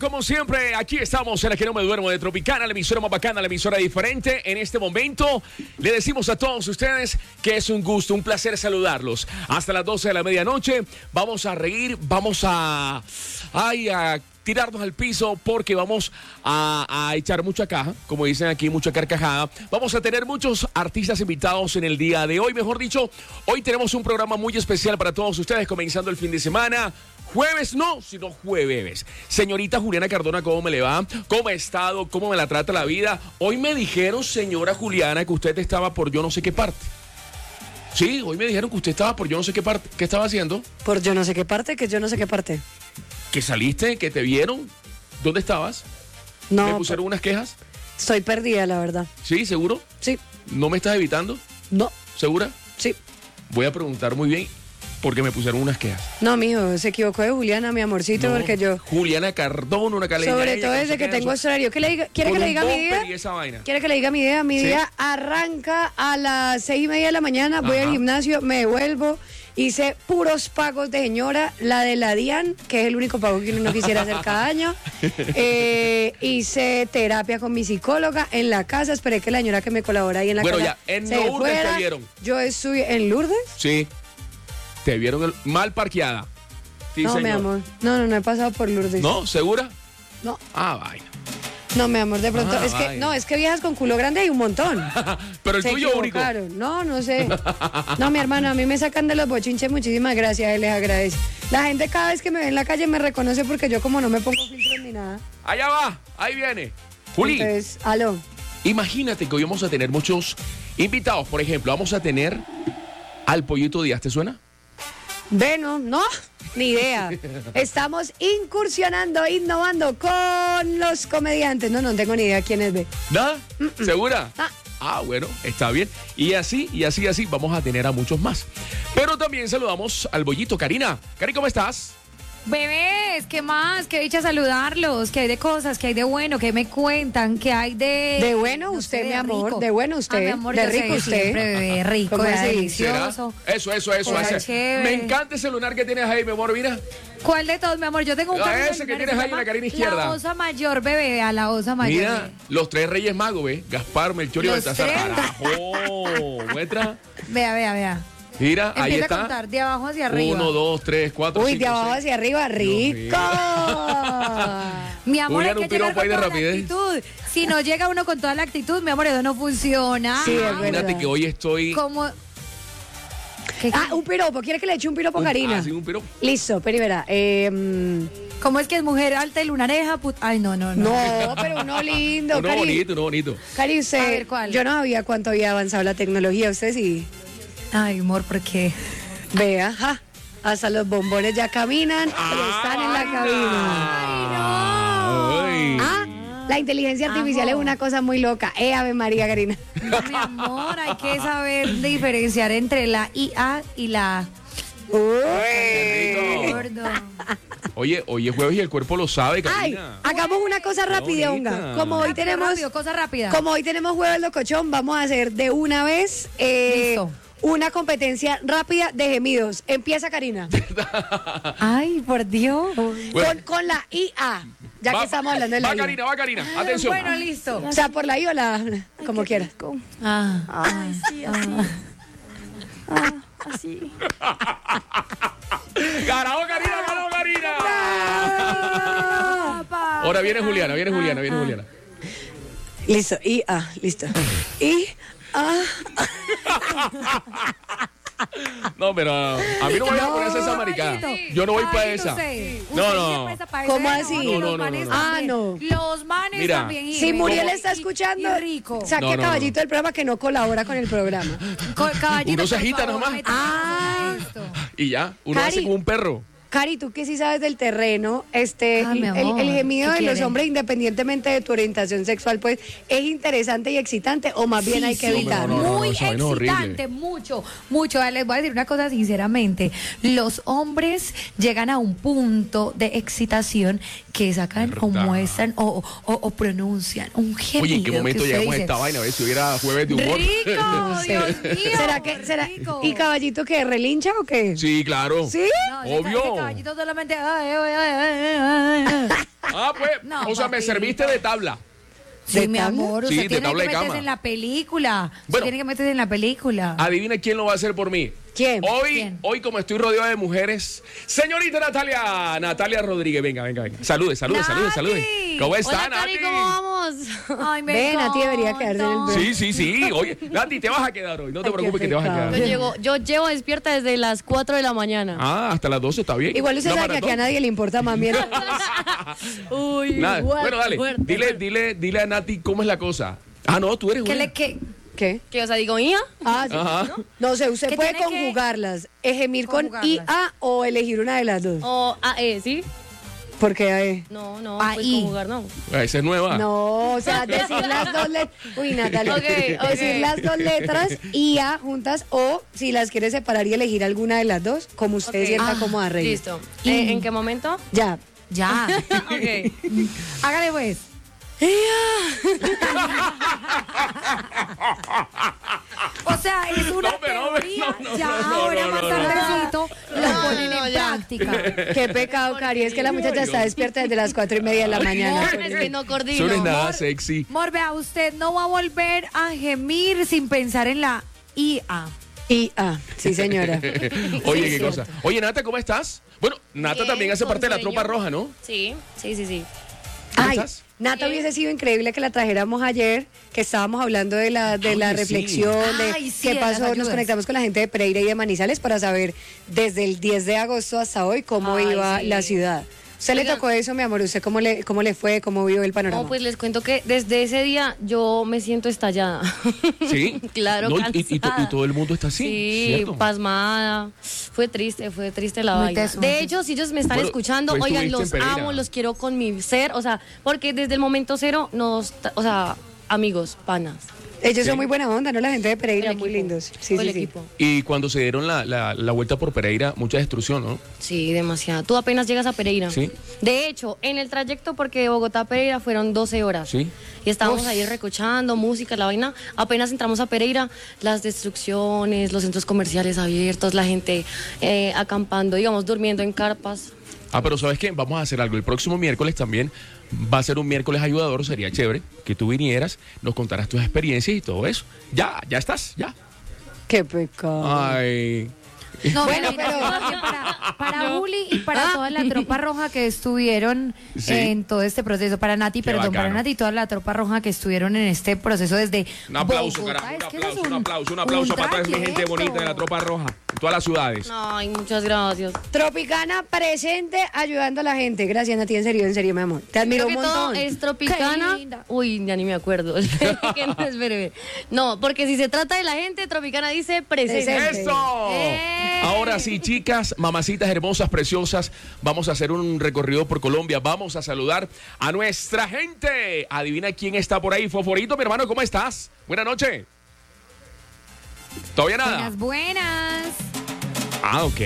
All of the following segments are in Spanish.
como siempre, aquí estamos en la que no me duermo de Tropicana, la emisora más bacana, la emisora diferente. En este momento le decimos a todos ustedes que es un gusto, un placer saludarlos. Hasta las 12 de la medianoche vamos a reír, vamos a tirarnos al piso porque vamos a echar mucha caja, como dicen aquí, mucha carcajada. Vamos a tener muchos artistas invitados en el día de hoy, mejor dicho, hoy tenemos un programa muy especial para todos ustedes, comenzando el fin de semana. Jueves no, sino jueves. Señorita Juliana Cardona, ¿cómo me le va? ¿Cómo ha estado? ¿Cómo me la trata la vida? Hoy me dijeron, señora Juliana, que usted estaba por yo no sé qué parte. Sí, hoy me dijeron que usted estaba por yo no sé qué parte. ¿Qué estaba haciendo? ¿Por yo no sé qué parte? ¿Que yo no sé qué parte? ¿Que saliste? ¿Que te vieron? ¿Dónde estabas? No. ¿Me pusieron unas quejas? Estoy perdida, la verdad. ¿Sí? ¿Seguro? Sí. ¿No me estás evitando? No. ¿Segura? Sí. Voy a preguntar muy bien porque me pusieron unas quejas. No, mijo, se equivocó de Juliana, mi amorcito, No, porque yo... Juliana Cardona, una caleña. Sobre todo desde que tengo horario. ¿Quiere que le diga mi día? Y esa vaina. ¿Quiere que le diga mi idea? Mi Sí. día arranca a las 6:30 de la mañana, voy Ajá. al gimnasio, me devuelvo, hice puros pagos de señora, la de la DIAN, que es el único pago que uno quisiera hacer cada año. Hice terapia con mi psicóloga en la casa, esperé que la señora que me colabora ahí en la Bueno, casa ya, en se Lourdes fuera. te vieron. Yo estoy en Lourdes. Sí. Te vieron mal parqueada. Sí, No, señor. mi amor. No he pasado por Lourdes. ¿No? ¿Segura? No, Vaina. no, mi amor, de pronto. Vaina. Es que viejas con culo grande hay un montón. Pero el Se tuyo único. equivocaron. No sé. No, mi hermano, a mí me sacan de los bochinches, muchísimas gracias, les agradezco. La gente cada vez que me ve en la calle me reconoce porque yo como no me pongo filtros ni nada. Allá va, ahí viene. Juli, Entonces, aló. imagínate que hoy vamos a tener muchos invitados. Por ejemplo, vamos a tener al Pollito Díaz, ¿te suena? Bueno, no, ni idea. Estamos incursionando, innovando con los comediantes. No tengo ni idea quién es B. ¿Nada? ¿Segura? Ah. Bueno, está bien. Y así, vamos a tener a muchos más. Pero también saludamos al Bollito. Karina. Cari, ¿cómo estás? Bebés, ¿qué más? Qué dicha saludarlos, qué hay de cosas, qué hay de bueno, qué me cuentan, qué hay de... De bueno no usted, sé, mi amor, rico. de bueno usted, Mi amor, de yo rico sé, usted. siempre, bebé, rico, ¿Cómo de así? delicioso. Eso. Está chévere. Me encanta ese lunar que tienes ahí, mi amor, mira. ¿Cuál de todos, mi amor? Yo tengo un camino Ese que tienes ahí en la carina izquierda. La osa mayor, bebé, a la osa mayor. Mira, bebé. los tres reyes magos, ¿ves? Gaspar, Melchor y Los Baltasar. tres. Carajo, muestra. Vea. Mira, ahí Empieza está. a contar de abajo hacia arriba. 1, 2, 3, 4, Uy, 5, de abajo 6. hacia arriba, rico. Mi amor, Julián, hay un que llegar piropo ahí con de toda la rapidez. actitud. Si no llega uno con toda la actitud, mi amor, eso no funciona. Sí, es Imagínate verdad. que hoy estoy... Como... ¿Qué? Un piropo, ¿quiere que le eche un piropo a Karina? Sí, un piropo. Listo, pero verá. ¿Cómo es que es mujer alta y lunareja? Ay, no. No, pero uno lindo, Uno Cari. bonito. Cari, usted, A ver, ¿cuál? yo no sabía cuánto había avanzado la tecnología, usted sí. Ay, amor, ¿por qué? Vea, hasta los bombones ya caminan y están en la cabina. Ay. La inteligencia artificial es una cosa muy loca. Ave María, Karina. No, mi amor, hay que saber diferenciar entre la IA y la Rico. gordo. Oye, hoy es jueves y el cuerpo lo sabe, Ay, Karina. hagamos una cosa rápida, bonita. Onga. Como hoy tenemos, Cosa rápida. como hoy tenemos jueves locochón, vamos a hacer de una vez Listo. una competencia rápida de gemidos. Empieza, Karina. Ay, por Dios. Bueno. Con la IA, ya que estamos hablando de la IA. Va Karina. Atención. Bueno, listo. O sea, por la I o la... como quieras. Ah. Ay, sí, así. Así. Ganó Karina. Ahora viene Juliana. Listo, IA, listo. IA. No, pero a mí no me voy a poner esa maricada. Yo no voy para esa. No. ¿Cómo así? No. No. Los manes Mira. también. Si Muriel está escuchando, Y rico. saque No, a no, Caballito del programa que no colabora con el programa. Caballito, Uno se por agita favor, nomás. métete Ah. en esto. Y ya, uno Cari. hace como un perro. Cari, tú que sí sabes del terreno, mi amor, el gemido ¿qué de los quiere? hombres, independientemente de tu orientación sexual, pues, ¿es interesante y excitante o más bien Sí, hay que sí. evitarlo? No, Muy esa vaina es excitante, mucho. Les voy a decir una cosa sinceramente. Los hombres llegan a un punto de excitación que sacan o ¿Verdad? muestran o pronuncian un gemido. Oye, ¿en qué momento que usted llegamos a dice, esta vaina? A ver si hubiera jueves de humor. ¡Rico! No sé. ¡Dios mío! ¿Será? rico. ¿Y Caballito que relincha o qué? Sí, claro. ¿Sí? No, Obvio. Ese caballito solamente... Ah, pues, No, o sea, me papito. serviste de tabla. Sí, ¿De mi tabla? amor, Sí, usted de tiene tabla que de meterse cama. en la película. Bueno. Usted tiene que meterse en la película. Adivina quién lo va a hacer por mí. ¿Quién? Hoy, ¿Quién? como estoy rodeado de mujeres, señorita Natalia Rodríguez, venga. Salude. Nati. ¿Cómo está, Hola, Nati? Cari, ¿cómo vamos? Ay, me Ven, Nati debería quedarse en el encanta. bebé. Sí. Oye, Nati, te vas a quedar hoy. No te Ay, qué preocupes que te vas a pecado. quedar. Yo llevo despierta desde las 4 de la mañana. Ah, hasta las 12 está bien. Igual usted Una sabe que aquí maratón. a nadie le importa más bien. Uy, Nada. Bueno, dale. fuerte. Dile a Nati cómo es la cosa. Ah, no, tú eres ¿Qué buena. le qué? ¿Qué? ¿Qué? O sea, digo, ¿ía? Ah, sí. Ajá. No sé, usted ¿Qué puede tiene que- conjugarlas, gemir con Conjugarlas. IA o elegir una de las dos. O AE, ¿sí? ¿Por qué AE? No, pues Ahí. conjugar, no. Esa es nueva. No, o sea, decir las dos letras. Uy, Natalia. Ok. Decir las dos letras IA juntas o si las quiere separar y elegir alguna de las dos, como usted Ok. sienta cómoda, Rey. Listo. Y- ¿En qué momento? Ya. Ya. Ok. Hágale pues. O sea, es una No, pero, teoría. no, Ya no, ahora no, más no, tardecito lo ponen en ya. práctica. Qué pecado, Cari. Es que la muchacha está despierta desde las 4:30 de la mañana. Es que no Eso coordino. no es nada Amor. sexy. Mor, vea, usted no va a volver a gemir sin pensar en la IA. IA. Sí, señora. Oye, Sí, qué es cosa. Oye, Nata, ¿cómo estás? Bueno, Nata Bien, también hace con parte de la sueño. tropa roja, ¿no? Sí. ¿Cómo Ay, estás? Nata, hubiese sido increíble que la trajéramos ayer, que estábamos hablando de la Oye, reflexión, de Ay, sí, qué de las pasó. Nos ayudas. conectamos con la gente de Pereira y de Manizales para saber desde el 10 de agosto hasta hoy cómo Ay, iba sí. la ciudad. ¿Usted le Oigan. tocó eso, mi amor? ¿Usted cómo le fue? ¿Cómo vio el panorama? No, pues les cuento que desde ese día yo me siento estallada. Sí. Claro, No, cansada. y todo el mundo está así. Sí, ¿cierto? pasmada. Fue triste la Muy vaina. teso, muy De teso. hecho, si ellos me están Bueno, escuchando, tú oigan, estuviste los en Pereira. amo, los quiero con mi ser, o sea, porque desde el momento cero o sea, amigos, panas. Ellos Sí. son muy buena onda, ¿no? La gente de Pereira, El muy equipo. lindos. Sí, Fue sí, el sí. equipo. Y cuando se dieron la vuelta por Pereira, mucha destrucción, ¿no? Sí, demasiado. Tú apenas llegas a Pereira. Sí. De hecho, en el trayecto, porque de Bogotá a Pereira fueron 12 horas. Sí. Y estábamos ahí recochando, música, la vaina. Apenas entramos a Pereira, las destrucciones, los centros comerciales abiertos, la gente acampando, digamos, durmiendo en carpas. Ah, pero ¿sabes qué? Vamos a hacer algo. El próximo miércoles también va a ser un miércoles ayudador. Sería chévere que tú vinieras, nos contaras tus experiencias y todo eso. Ya estás, ya. Qué pecado. Ay. No, Bueno, mira, pero- para Juli y para toda la tropa roja que estuvieron Sí. en todo este proceso, para Nati, Qué perdón, para bacano. Nati y toda la tropa roja que estuvieron en este proceso desde Un aplauso, Bogotá. carajo. Es que eso es Un aplauso para toda esa gente trayecto. bonita de la tropa roja. En todas las ciudades. Ay, muchas gracias. Tropicana presente ayudando a la gente. Gracias, Nati, en serio, mi amor. Te admiro Creo un que todo montón. es Tropicana. Qué linda. Uy, ya ni me acuerdo. Que no, espere. No, porque si se trata de la gente, Tropicana dice presente. Presente. ¡Eso! ¡Eh! Ahora sí, chicas, mamacitas hermosas, preciosas, vamos a hacer un recorrido por Colombia. Vamos a saludar a nuestra gente. Adivina quién está por ahí. Foforito, mi hermano, ¿cómo estás? Buenas noches. ¿Todavía nada? Buenas, buenas. Ah, ok.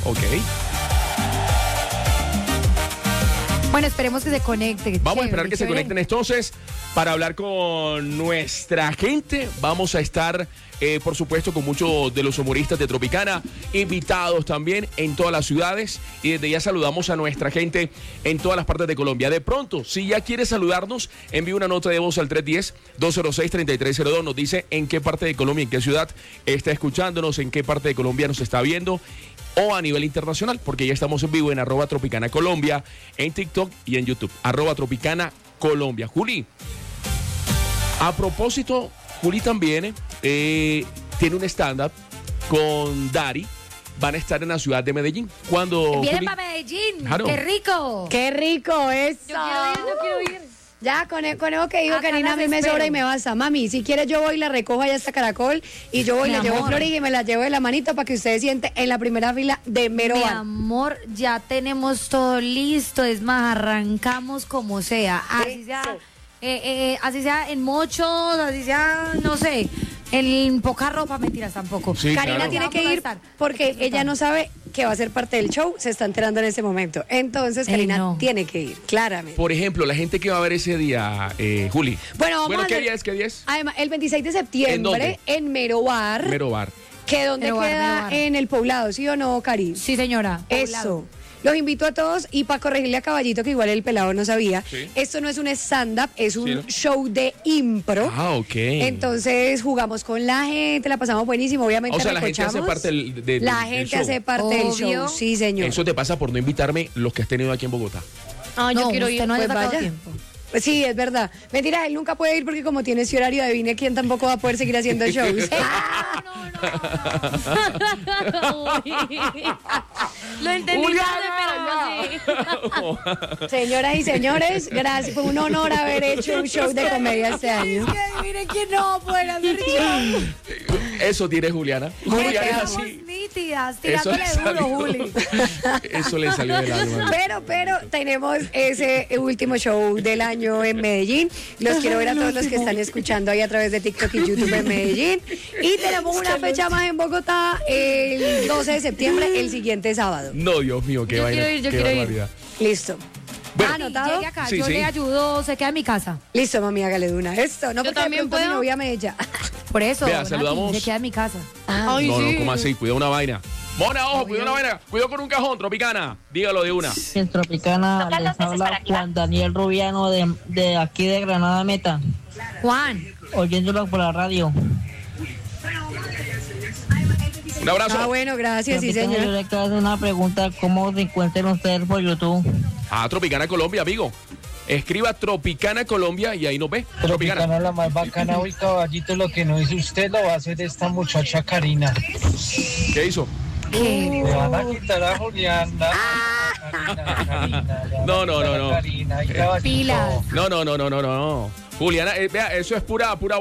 Bueno, esperemos que se conecte. Vamos a esperar Chévere, que se chévere. conecten entonces para hablar con nuestra gente. Vamos a estar, por supuesto, con muchos de los humoristas de Tropicana, invitados también en todas las ciudades. Y desde ya saludamos a nuestra gente en todas las partes de Colombia. De pronto, si ya quiere saludarnos, envíe una nota de voz al 310-206-3302. Nos dice en qué parte de Colombia, en qué ciudad está escuchándonos, en qué parte de Colombia nos está viendo. O a nivel internacional, porque ya estamos en vivo en @Tropicana Colombia, en TikTok y en YouTube. @Tropicana Colombia. Juli, a propósito, Juli también tiene un stand-up con Dari. Van a estar en la ciudad de Medellín. ¿Cuándo, Vienen Juli? para Medellín. Claro. ¡Qué rico! ¡Qué rico eso! Yo quiero ir. Ya, con eso que dijo Acá Karina, a las mí me espero. sobra y me basta. Mami, si quieres yo voy y la recojo allá hasta Caracol y yo voy y Mi le llevo amor. flores y me las llevo de la manito para que ustedes sienten en la primera fila de mero Mi bar. amor, ya tenemos todo listo. Es más, arrancamos como sea. Así sea, así sea en mochos, así sea, no sé, en poca ropa, mentiras tampoco. Sí, Karina claro. tiene que Vamos a ir estar. porque ella no sabe que va a ser parte del show, se está enterando en este momento. Entonces, Ey, Karina no. tiene que ir, claramente. Por ejemplo, la gente que va a ver ese día, Juli. Bueno, vamos a ¿qué hacer- día es? ¿Qué día es? Además, el 26 de ¿En septiembre dónde? en Mero Bar. Mero Bar. ¿Que dónde Mero Bar, queda? Mero Bar. En el Poblado, ¿sí o no, Cari? Sí, señora. Eso. los invito a todos y para corregirle a Caballito, que igual el pelado no sabía, esto no es un stand-up, es un show de impro. Ah, ok. Entonces jugamos con la gente, la pasamos buenísimo, obviamente O sea, la gente hace parte del La del gente show. hace parte del show, sí, señor. Eso te pasa por no invitarme los que has tenido aquí en Bogotá. Ah, yo No, quiero usted ir. no haya Pues sacado vaya. tiempo. Sí, es verdad. Mentira, él nunca puede ir porque como tiene ese horario, adivine quién tampoco va a poder seguir haciendo shows. Lo entendí tarde, pero yo sí. Señoras y señores, gracias. Fue un honor haber hecho un show de comedia este año. Miren que no pueden hacer show. Eso tiene Juliana. Juliana es Estamos así. nítidas, Eso tirándole le duro, salió. Juli. Eso le salió del alma. Pero tenemos ese último show del año en Medellín. Los quiero ver a todos los que están escuchando ahí a través de TikTok y YouTube en Medellín. Y tenemos una fecha más en Bogotá el 12 de septiembre, el siguiente sábado. No, Dios mío, qué Yo vaina. quiero ir, yo qué quiero ir. barbaridad. Listo. Bueno. ¿Anotado? Llegue acá, Sí, yo sí. le ayudo, se queda en mi casa. Listo, mami, hágale de una. Esto, no Yo porque de también pronto mi puedo. novia me echa. Por eso, Vea, Nati, saludamos. se queda en mi casa. Ay, No, sí. no, ¿cómo así? Cuidado una vaina. Mona, ojo, cuidado una vaina. Cuidado con un cajón, Tropicana. Dígalo de una. En Tropicana les habla Juan Daniel Rubiano de aquí de Granada Meta, Juan, oyéndolo por la radio. Un abrazo. Ah, bueno, gracias, sí, Tropicana, yo señor. le quiero hacer una pregunta, ¿cómo se encuentran ustedes por YouTube? Ah, Tropicana Colombia, amigo. Escriba Tropicana Colombia y ahí nos ve. Tropicana. Tropicana la más bacana hoy, caballito, lo que no hizo usted lo va a hacer esta muchacha Karina. ¿Qué hizo? Le van a quitar a Juliana. Karina, le van a No, no, quitar no, a no. Karina, y caballito. pilas. No. Juliana, vea, eso es pura